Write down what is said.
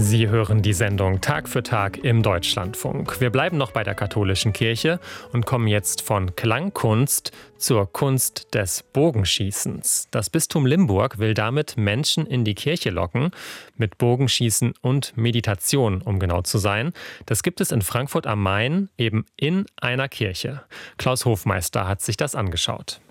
Sie hören die Sendung Tag für Tag im Deutschlandfunk. Wir bleiben noch bei der katholischen Kirche und kommen jetzt von Klangkunst zur Kunst des Bogenschießens. Das Bistum Limburg will damit Menschen in die Kirche locken, mit Bogenschießen und Meditation, um genau zu sein. Das gibt es in Frankfurt am Main, eben in einer Kirche. Klaus Hofmeister hat sich das angeschaut.